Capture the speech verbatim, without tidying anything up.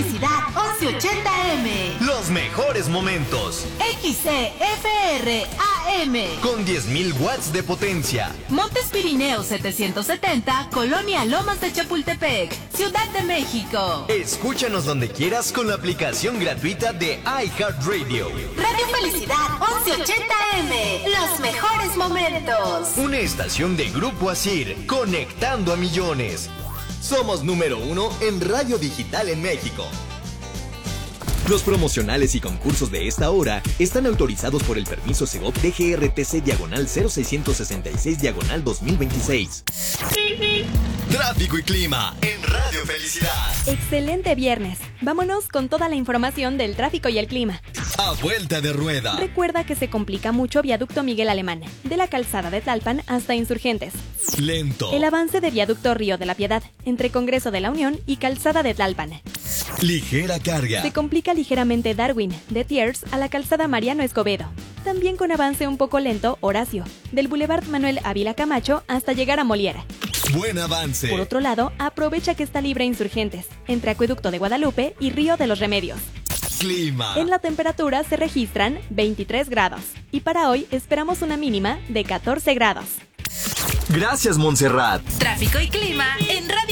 Felicidad once ochenta eme. Los mejores momentos. X C F R A M. Con diez mil watts de potencia. Montes Pirineos setecientos setenta, Colonia Lomas de Chapultepec, Ciudad de México. Escúchanos donde quieras con la aplicación gratuita de iHeartRadio. Radio Felicidad once ochenta eme. Los mejores momentos. Una estación de Grupo Asir, conectando a millones. Somos número uno en radio digital en México. Los promocionales y concursos de esta hora están autorizados por el permiso Segov D G R T C diagonal cero seiscientos sesenta y seis diagonal dos mil veintiséis. Tráfico y clima en Radio Felicidad. Excelente viernes. Vámonos con toda la información del tráfico y el clima. A vuelta de rueda. Recuerda que se complica mucho Viaducto Miguel Alemán, de la calzada de Tlalpan hasta Insurgentes. Lento. El avance de Viaducto Río de la Piedad, entre Congreso de la Unión y calzada de Tlalpan. Ligera carga. Se complica ligeramente Darwin, de Thiers a la calzada Mariano Escobedo. También con avance un poco lento Horacio, del Boulevard Manuel Ávila Camacho hasta llegar a Moliera. Buen avance. Por otro lado, aprovecha que está libre Insurgentes, entre Acueducto de Guadalupe y Río de los Remedios. Clima. En la temperatura se registran veintitrés grados. Y para hoy esperamos una mínima de catorce grados. Gracias, Montserrat. Tráfico y clima en Radio